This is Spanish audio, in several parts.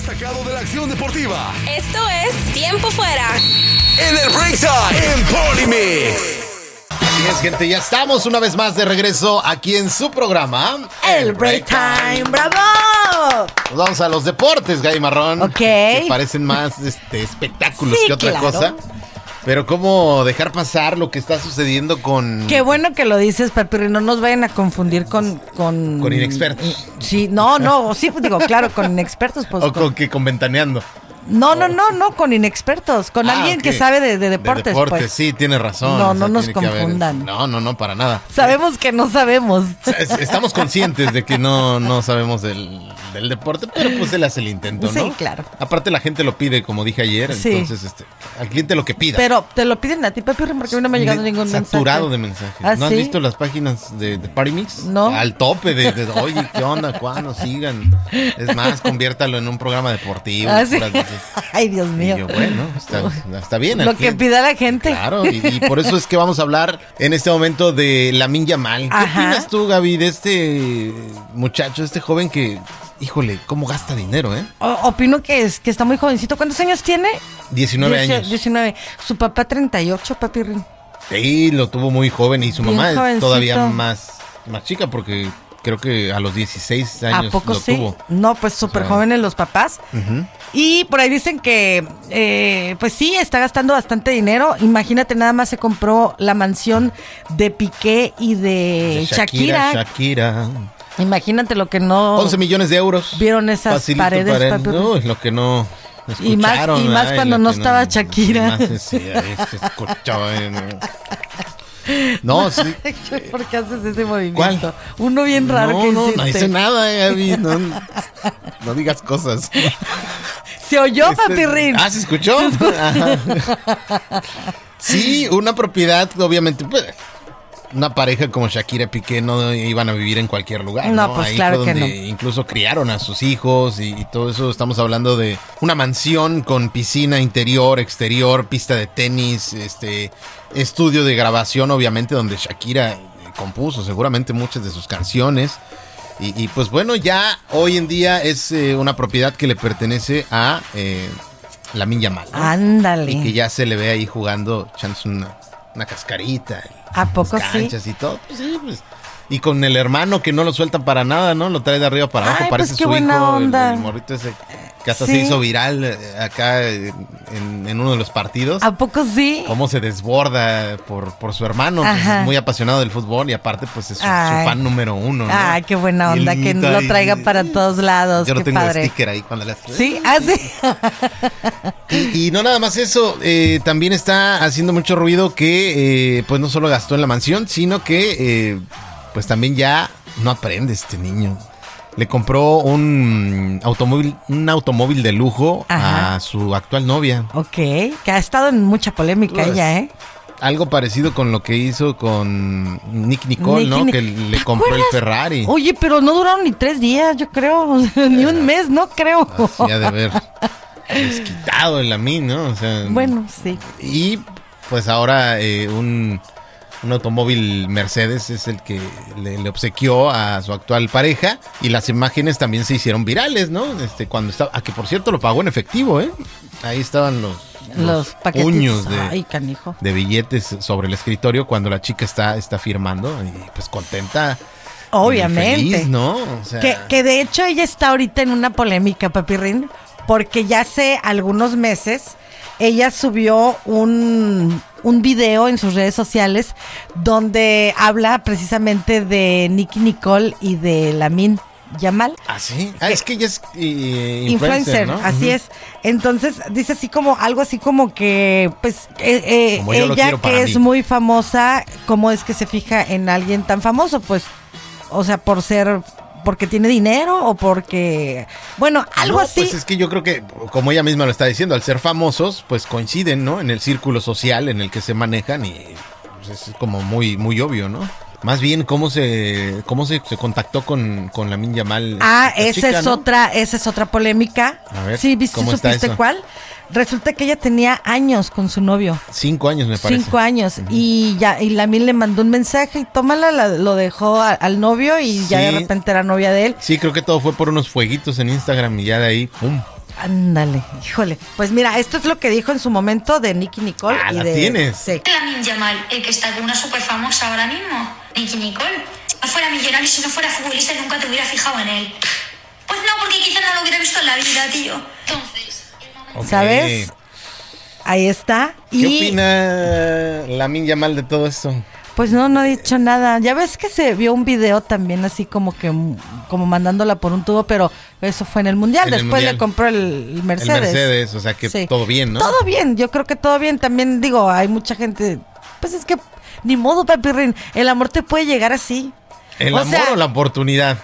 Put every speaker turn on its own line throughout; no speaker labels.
destacado de la acción deportiva.
Esto es Tiempo Fuera.
En el Break Time en Polymix.
Así es, gente, ya estamos una vez más de regreso aquí en su programa
El Break Time. ¡Bravo!
Nos vamos a los deportes, Gaby Marrón.
Ok.
Que parecen más espectáculos que otra cosa. Pero cómo dejar pasar lo que está sucediendo con...
Qué bueno que lo dices, Papirri. No nos vayan a confundir con
inexpertos.
Sí, sí, digo, claro, con inexpertos. Pues,
o con Ventaneando.
No, con inexpertos, con alguien que sabe de deportes.
De deportes,
pues.
sí, tiene razón.
No nos confundan.
No, para nada.
Sabemos que no sabemos.
Estamos conscientes de que no sabemos del deporte, pero pues él hace el intento, ¿no?
Sí, claro.
Aparte la gente lo pide, como dije ayer,
Sí.
entonces al cliente lo que pida.
Pero te lo piden a ti, Papirri, porque a mí no me ha llegado ningún mensaje.
Saturado de mensajes.
¿Ah,
¿No has
sí?
visto las páginas de Party Mix?
No.
Al tope de oye, ¿qué onda? ¿Cuándo? Sigan. Es más, conviértalo en un programa deportivo.
¿Ah, sí?
puras veces.
Ay, Dios mío.
Y yo, bueno, está bien.
Lo que pida la gente.
Claro, y por eso es que vamos a hablar en este momento de Lamine Yamal. ¿Qué
Ajá.
opinas tú, Gaby, de este muchacho, este joven que, híjole, cómo gasta dinero, ¿eh?
Opino que está muy jovencito. ¿Cuántos años tiene?
19 años.
19. Su papá 38, Papirri.
Sí, lo tuvo muy joven y su
Bien
mamá es
jovencito.
todavía más chica porque creo que a los 16 años
¿A poco
lo
sí?
tuvo.
No, pues súper jóvenes los papás.
Ujú.
Y por ahí dicen que, pues sí, está gastando bastante dinero. Imagínate, nada más se compró la mansión de Piqué y de Shakira. Imagínate lo que no
11 millones de euros.
vieron esas
Facilito
paredes,
para él.
Papirri.
No, es lo que no escucharon.
Y más cuando
lo
no
que
estaba Shakira.
Más se escuchaba. No, sí.
¿Por qué haces ese movimiento?
¿Cuál?
Uno bien raro que hiciste.
No hice nada, Gaby. No digas cosas.
Se oyó, Papirrín.
¿Se escuchó? Ajá. Sí, una propiedad, obviamente, pues, una pareja como Shakira y Piqué no iban a vivir en cualquier lugar, ¿no?
No, pues
Ahí
claro
fue
que
donde incluso criaron a sus hijos y todo eso. Estamos hablando de una mansión con piscina interior, exterior, pista de tenis, estudio de grabación, obviamente, donde Shakira compuso seguramente muchas de sus canciones. Y pues bueno, ya hoy en día es una propiedad que le pertenece a Lamine Yamal, ¿no?
Ándale.
Y que ya se le ve ahí jugando, echándose una cascarita.
¿A poco
las
sí?
canchas y todo. Pues sí, pues. Y con el hermano que no lo sueltan para nada, ¿no? Lo trae de arriba para abajo,
Ay,
parece
pues qué
su
buena
hijo,
onda.
el morrito ese que hasta
Sí.
se hizo viral acá en uno de los partidos.
¿A poco sí?
Cómo se desborda por su hermano, pues,
Ajá.
es muy apasionado del fútbol y aparte pues es su
Ay.
fan número uno, ¿no?
Ay, qué buena
Y el
onda, que
niñito
lo
ahí,
traiga para todos lados.
Yo lo
Qué
tengo de
padre.
sticker ahí cuando le hace.
Sí, sí.
Y no nada más eso, también está haciendo mucho ruido que pues no solo gastó en la mansión, sino que pues también ya no aprende este niño. Le compró un automóvil de lujo
Ajá.
a su actual novia.
Ok, que ha estado en mucha polémica
Pues,
ella, ¿eh?
Algo parecido con lo que hizo con Nick Nicole,
Nicky
¿no?
Nic-
Que le
¿Te
compró el
acuerdas?
Ferrari.
Oye, pero no duraron ni 3 días, yo creo. Ni un mes, no creo.
Así ha de haber desquitado el Lamine, ¿no? O sea,
Bueno, sí.
y pues ahora un automóvil Mercedes es el que le obsequió a su actual pareja y las imágenes también se hicieron virales, ¿no? Cuando estaba, que por cierto lo pagó en efectivo, ¿eh? Ahí estaban
Los paquetes.
puños
Ay, canijo.
de billetes sobre el escritorio cuando la chica está firmando y pues contenta.
Obviamente.
Y feliz, ¿no? O sea,
Que de hecho ella está ahorita en una polémica, Papirrín, porque ya hace algunos meses ella subió un video en sus redes sociales donde habla precisamente de Nicky Nicole y de Lamine Yamal.
¿Ah, sí? Es que ella es influencer, ¿no?
Así
Ujú.
es. Entonces dice algo así como que, pues,
Como yo lo
ella
quiero para
que es
mí.
muy famosa, ¿cómo es que se fija en alguien tan famoso? Pues, o sea, porque tiene dinero o porque, bueno, algo
No,
así.
Pues es que yo creo que, como ella misma lo está diciendo, al ser famosos, pues coinciden, ¿no? En el círculo social en el que se manejan y pues, es como muy, muy obvio, ¿no? Más bien, ¿cómo se contactó con Lamine Yamal?
Esa es otra polémica.
A ver,
Sí, ¿viste,
¿cómo está
supiste
eso?
cuál? Resulta que ella tenía años con su novio.
5 años, me parece.
5 años. Y Lamine le mandó un mensaje y lo dejó al novio y ya de
Sí.
repente era novia de él.
Sí, creo que todo fue por unos fueguitos en Instagram y ya de ahí, ¡pum!
Ándale, híjole. Pues mira, esto es lo que dijo en su momento de Nicki Nicole.
¿La tienes?
Sí.
Lamine Yamal, el que está con una súper famosa ahora mismo, Nicki Nicole. Si no fuera millonario, si no fuera futbolista, nunca te hubiera fijado en él. Pues no, porque quizás no lo hubiera visto en la vida, tío. Entonces,
Okay.
¿Sabes? Ahí está.
¿Qué opina Lamine Yamal de todo esto?
Pues no ha dicho nada. Ya ves que se vio un video también así como mandándola por un tubo, pero eso fue en el Mundial.
En el
Después
Mundial.
le compró el Mercedes.
El Mercedes, o sea que
Sí.
todo bien, ¿no?
Todo bien, yo creo que todo bien. También digo, hay mucha gente, pues es que ni modo, papirrín, el amor te puede llegar así.
¿El
O
amor
sea,
o la oportunidad?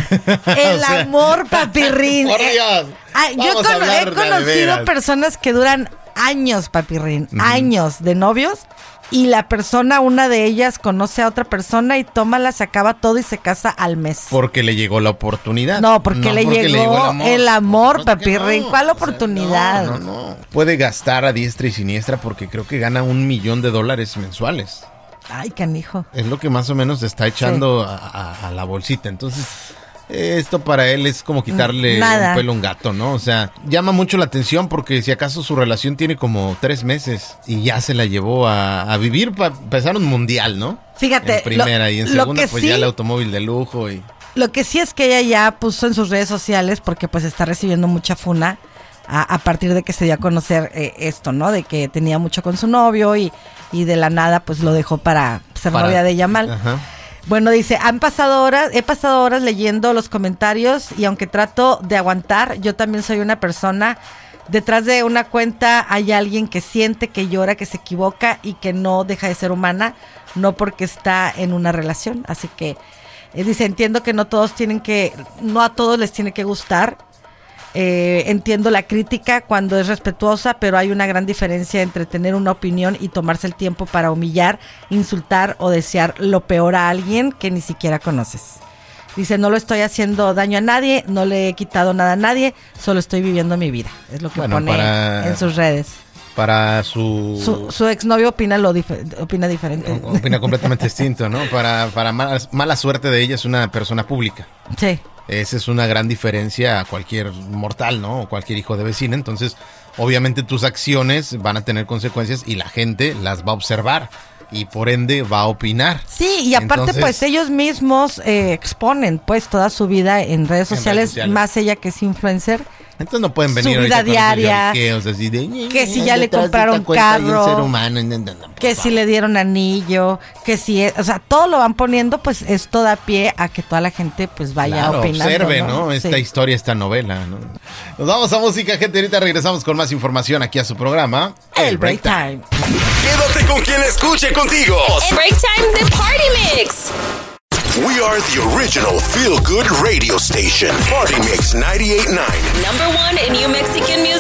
El
O sea,
amor, papirrín.
Por Dios.
Yo
Vamos a hablar
he
de
conocido
veras.
personas que duran años, papirrín, años de novios, y la persona, una de ellas, conoce a otra persona y tómala, se acaba todo y se casa al mes.
Porque le llegó la oportunidad.
No, porque le llegó el amor,
Por supuesto que
papirrín.
no.
¿Cuál
O sea,
oportunidad?
No. Puede gastar a diestra y siniestra porque creo que gana $1 millón mensuales.
Ay, canijo.
Es lo que más o menos está echando a la bolsita. Entonces, esto para él es como quitarle
Nada.
un pelo a un gato, ¿no? O sea, llama mucho la atención porque si acaso su relación tiene como 3 meses y ya se la llevó a vivir para empezar un mundial, ¿no?
Fíjate,
En primera y en
lo
segunda
que
pues
sí-
ya el automóvil de lujo y...
Lo que sí es que ella ya puso en sus redes sociales, porque pues está recibiendo mucha funa a partir de que se dio a conocer esto, ¿no? De que tenía mucho con su novio y de la nada pues lo dejó para ser novia de Yamal.
Ajá.
Bueno, dice, he pasado horas leyendo los comentarios y aunque trato de aguantar, yo también soy una persona. Detrás de una cuenta hay alguien que siente, que llora, que se equivoca y que no deja de ser humana, no porque está en una relación. Así que dice, entiendo que no a todos les tiene que gustar. Entiendo la crítica cuando es respetuosa, pero hay una gran diferencia entre tener una opinión y tomarse el tiempo para humillar, insultar o desear lo peor a alguien que ni siquiera conoces. Dice, no lo estoy haciendo daño a nadie, no le he quitado nada a nadie, solo estoy viviendo mi vida. Es lo que pone en sus redes.
Para su
exnovio opina diferente.
opina completamente distinto, ¿no? Para mala suerte de ella es una persona pública.
Sí.
Esa es una gran diferencia a cualquier mortal, ¿no? O cualquier hijo de vecina. Entonces, obviamente tus acciones van a tener consecuencias y la gente las va a observar y por ende va a opinar.
Sí, y aparte
Entonces,
pues ellos mismos exponen pues toda su vida en redes sociales, más ella que es influencer.
Entonces no pueden venir
Su vida
ahorita con esos
diaria,
lloriqueos así de,
que si ya le
detrás de
compraron
esta cuenta hay un
carro,
ser humano, por
que si
favor.
le dieron anillo, que si, o sea, todo lo van poniendo, pues esto da pie a que toda la gente pues vaya
Claro,
opinando.
observe, ¿no?
Sí.
Esta historia, esta novela, ¿no? Nos vamos a música, gente. Ahorita regresamos con más información aquí a su programa,
El Break Time.
Quédate con quien escuche contigo.
El Break Time de Party Mix.
We are the original feel-good radio station. Party Mix 98.9.
#1 in New Mexican music.